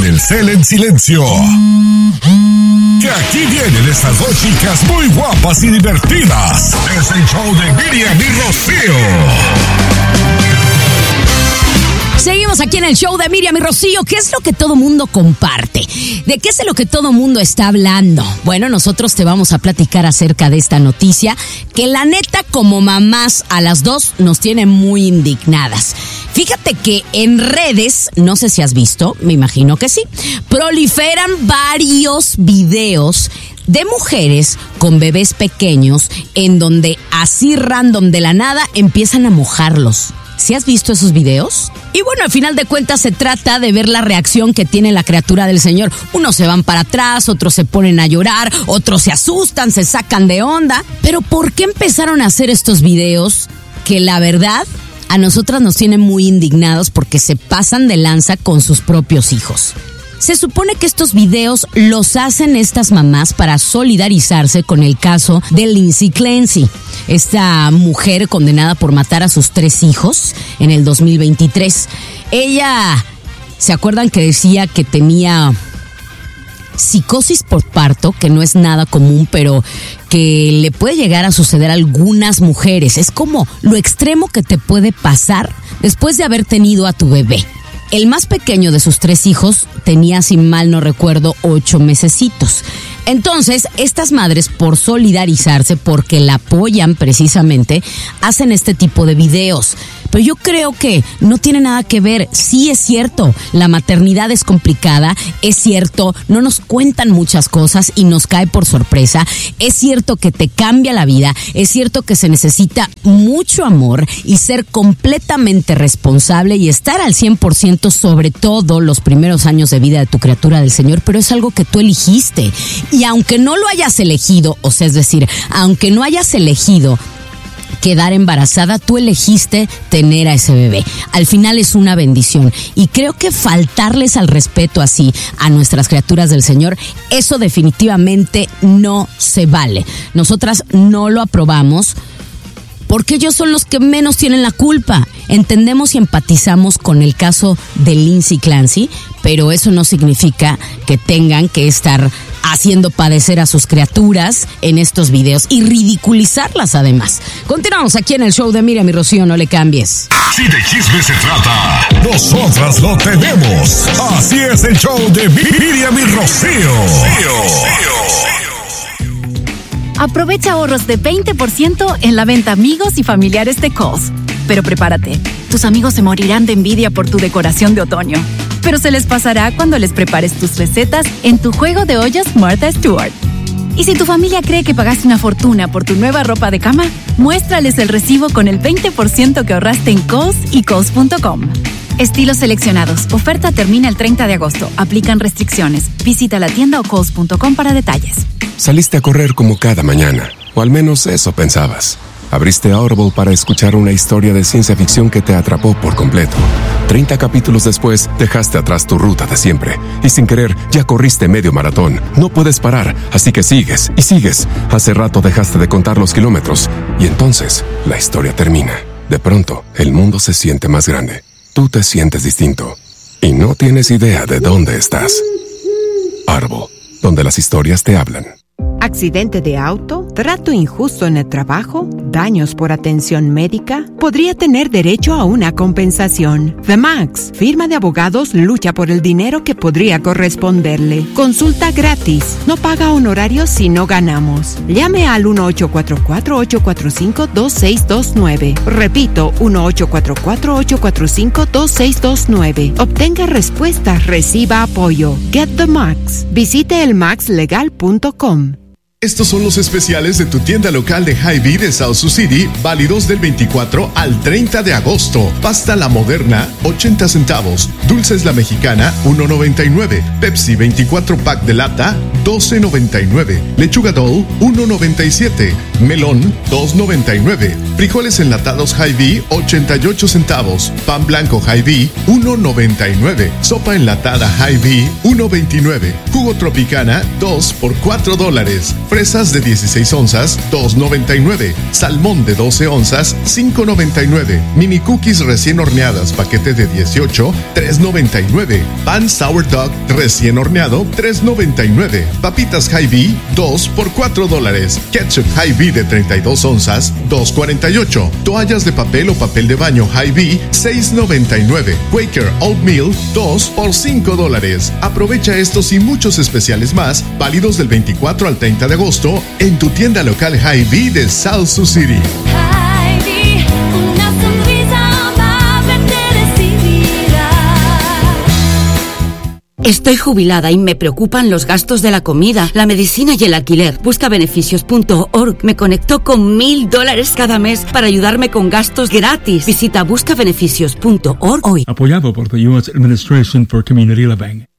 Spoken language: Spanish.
el cel en silencio. Que aquí vienen estas dos chicas muy guapas y divertidas. Es el show de Miriam y Rocío. Seguimos aquí en el show de Miriam y Rocío. ¿Qué es lo que todo mundo comparte? ¿De qué es lo que todo mundo está hablando? Bueno, nosotros te vamos a platicar acerca de esta noticia que la neta, como mamás, a las dos nos tiene muy indignadas. Fíjate que en redes, no sé si has visto, me imagino que sí, proliferan varios videos de mujeres con bebés pequeños en donde así random de la nada empiezan a mojarlos. ¿Sí has visto esos videos? Y bueno, al final de cuentas se trata de ver la reacción que tiene la criatura del Señor. Unos se van para atrás, otros se ponen a llorar, otros se asustan, se sacan de onda. Pero ¿por qué empezaron a hacer estos videos que la verdad a nosotras nos tienen muy indignados porque se pasan de lanza con sus propios hijos? Se supone que estos videos los hacen estas mamás para solidarizarse con el caso de Lindsay Clancy, esta mujer condenada por matar a sus 3 hijos en el 2023. Ella, ¿se acuerdan que decía que tenía psicosis por parto, que no es nada común, pero que le puede llegar a suceder a algunas mujeres? Es como lo extremo que te puede pasar después de haber tenido a tu bebé. El más pequeño de sus 3 hijos tenía, si mal no recuerdo, 8 mesecitos. Entonces, estas madres, por solidarizarse, porque la apoyan precisamente, hacen este tipo de videos. Pero yo creo que no tiene nada que ver. Sí es cierto, la maternidad es complicada, es cierto, no nos cuentan muchas cosas y nos cae por sorpresa. Es cierto que te cambia la vida, es cierto que se necesita mucho amor y ser completamente responsable y estar al 100%, sobre todo los primeros años de vida de tu criatura del Señor, pero es algo que tú elegiste. Y aunque no lo hayas elegido, o sea, es decir, aunque no hayas elegido quedar embarazada, tú elegiste tener a ese bebé. Al final es una bendición y creo que faltarles al respeto así a nuestras criaturas del Señor, eso definitivamente no se vale. Nosotras no lo aprobamos porque ellos son los que menos tienen la culpa. Entendemos y empatizamos con el caso de Lindsay Clancy, pero eso no significa que tengan que estar haciendo padecer a sus criaturas en estos videos y ridiculizarlas además. Continuamos aquí en el show de Miriam y Rocío, no le cambies. Si de chisme se trata, nosotras lo tenemos. Así es el show de Miriam y Rocío. Aprovecha ahorros de 20% en la venta amigos y familiares de Kohl's. Pero prepárate, tus amigos se morirán de envidia por tu decoración de otoño. Pero se les pasará cuando les prepares tus recetas en tu juego de ollas Martha Stewart. Y si tu familia cree que pagaste una fortuna por tu nueva ropa de cama, muéstrales el recibo con el 20% que ahorraste en Kohl's y Kohl's.com. Estilos seleccionados. Oferta termina el 30 de agosto. Aplican restricciones. Visita la tienda o Kohl's.com para detalles. Saliste a correr como cada mañana, o al menos eso pensabas. Abriste Audible para escuchar una historia de ciencia ficción que te atrapó por completo. 30 capítulos después, dejaste atrás tu ruta de siempre. Y sin querer, ya corriste medio maratón. No puedes parar, así que sigues y sigues. Hace rato dejaste de contar los kilómetros. Y entonces, la historia termina. De pronto, el mundo se siente más grande. Tú te sientes distinto. Y no tienes idea de dónde estás. Audible, donde las historias te hablan. ¿Accidente de auto? ¿Trato injusto en el trabajo? ¿Daños por atención médica? Podría tener derecho a una compensación. The Max, firma de abogados, lucha por el dinero que podría corresponderle. Consulta gratis. No paga honorarios si no ganamos. Llame al 1-844-845-2629. Repito, 1-844-845-2629. Obtenga respuestas, reciba apoyo. Get the Max. Visite elmaxlegal.com. Estos son los especiales de tu tienda local de Hy-Vee de South Sioux City, válidos del 24 al 30 de agosto. Pasta La Moderna, 80 centavos. Dulces La Mexicana, 1.99. Pepsi 24 pack de lata, 12.99. Lechuga Dole, 1.97. Melón, 2.99. Frijoles enlatados Hy-Vee, 88 centavos. Pan blanco Hy-Vee, 1.99. Sopa enlatada Hy-Vee, 1.29. Jugo Tropicana, 2 por $4. Fresas de 16 onzas, $2.99. Salmón de 12 onzas, $5.99. Mini cookies recién horneadas, paquete de 18, $3.99. Pan sourdough recién horneado, $3.99. Papitas Hy-Vee, 2 por $4. Ketchup Hy-Vee de 32 onzas, $2.48. Toallas de papel o papel de baño Hy-Vee, $6.99. Quaker Oatmeal, 2 por $5. Aprovecha estos y muchos especiales más, válidos del 24 al 30 de agosto en tu tienda local Hy-Vee de South Sioux City. Hy-Vee, una sonrisa amable te recibirá. Estoy jubilada y me preocupan los gastos de la comida, la medicina y el alquiler. Buscabeneficios.org me conectó con $1,000 cada mes para ayudarme con gastos gratis. Visita buscabeneficios.org hoy. Apoyado por the U.S. Administration for Community Living.